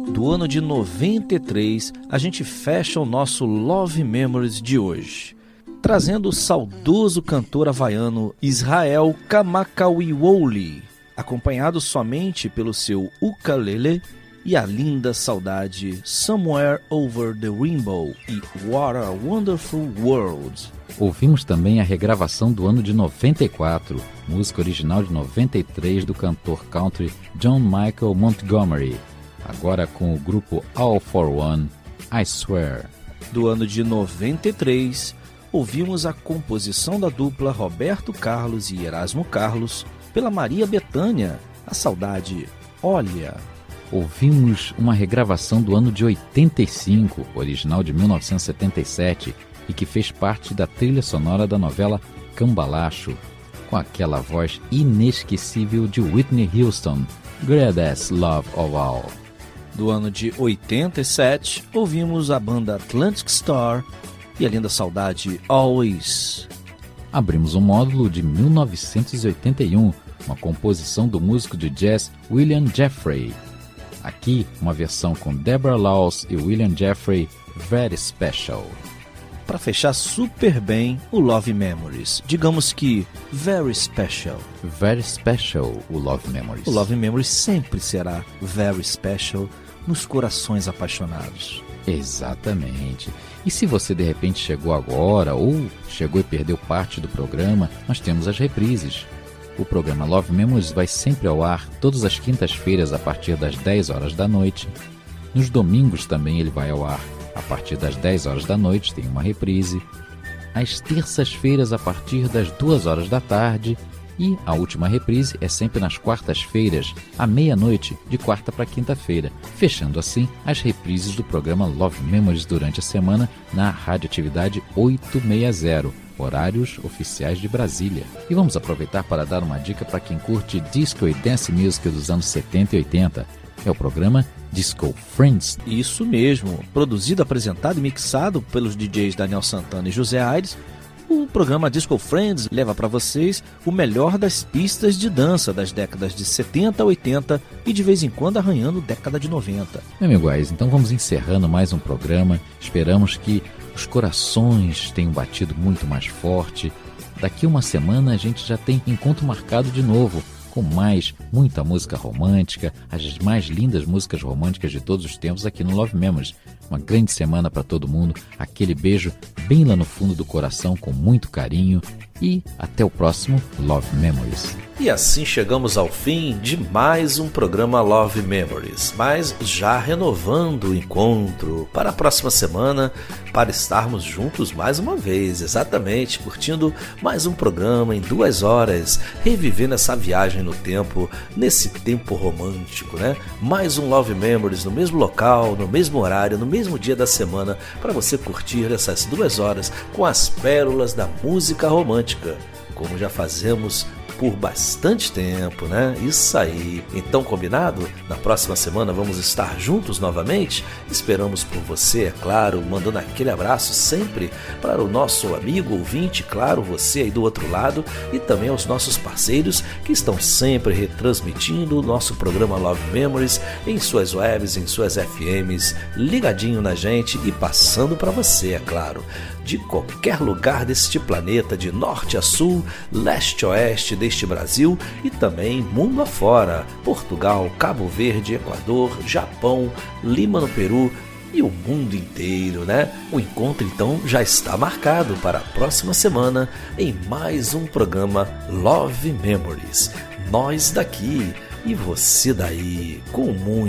do ano de 93, a gente fecha o nosso Love Memories de hoje, trazendo o saudoso cantor havaiano Israel Kamakawiwo'ole, acompanhado somente pelo seu ukulele e a linda saudade Somewhere Over the Rainbow e What a Wonderful World. Ouvimos também a regravação do ano de 94, música original de 93 do cantor country John Michael Montgomery, agora com o grupo All for One, I Swear. Do ano de 93, ouvimos a composição da dupla Roberto Carlos e Erasmo Carlos pela Maria Bethânia, a saudade Olha. Ouvimos uma regravação do ano de 85, original de 1977, e que fez parte da trilha sonora da novela Cambalacho, com aquela voz inesquecível de Whitney Houston, Greatest Love of All. Do ano de 87, ouvimos a banda Atlantic Starr e a linda saudade Always. Abrimos um módulo de 1981, uma composição do músico de jazz William Jeffrey. Aqui, uma versão com Deborah Laws e William Jeffrey, Very Special. Para fechar super bem o Love Memories, digamos que Very Special. Very Special, o Love Memories. O Love Memories sempre será Very Special nos corações apaixonados. Exatamente. E se você de repente chegou agora ou chegou e perdeu parte do programa, nós temos as reprises. O programa Love Memories vai sempre ao ar todas as quintas-feiras a partir das 10 horas da noite. Nos domingos também ele vai ao ar a partir das 10 horas da noite, tem uma reprise. Às terças-feiras a partir das 2 horas da tarde. E a última reprise é sempre nas quartas-feiras, à meia-noite, de quarta para quinta-feira, fechando assim as reprises do programa Love Memories durante a semana na Radioatividade 860, horários oficiais de Brasília. E vamos aproveitar para dar uma dica para quem curte disco e dance music dos anos 70 e 80. É o programa Disco Friends. Isso mesmo, produzido, apresentado e mixado pelos DJs Daniel Santana e José Aires. O programa Disco Friends leva para vocês o melhor das pistas de dança das décadas de 70 a 80 e de vez em quando arranhando década de 90. Meu amigo Ais, então vamos encerrando mais um programa. Esperamos que os corações tenham batido muito mais forte. Daqui uma semana a gente já tem encontro marcado de novo, com muita música romântica, as mais lindas músicas românticas de todos os tempos aqui no Love Memories. Uma grande semana para todo mundo, aquele beijo bem lá no fundo do coração, com muito carinho, e até o próximo Love Memories. E assim chegamos ao fim de mais um programa Love Memories, mas já renovando o encontro para a próxima semana, para estarmos juntos mais uma vez, exatamente, curtindo mais um programa em 2 horas, revivendo essa viagem no tempo, nesse tempo romântico, né? Mais um Love Memories no mesmo local, no mesmo horário, no mesmo dia da semana, para você curtir essas 2 horas com as pérolas da música romântica, como já fazemos por bastante tempo, né? Isso aí. Então, combinado? Na próxima semana vamos estar juntos novamente. Esperamos por você, é claro, mandando aquele abraço sempre para o nosso amigo ouvinte, claro, você aí do outro lado, e também aos nossos parceiros que estão sempre retransmitindo o nosso programa Love Memories em suas webs, em suas FMs, ligadinho na gente e passando para você, é claro, de qualquer lugar deste planeta, de norte a sul, leste a oeste deste Brasil e também mundo afora, Portugal, Cabo Verde, Equador, Japão, Lima no Peru e o mundo inteiro, né? O encontro então já está marcado para a próxima semana em mais um programa Love Memories. Nós daqui e você daí, com muito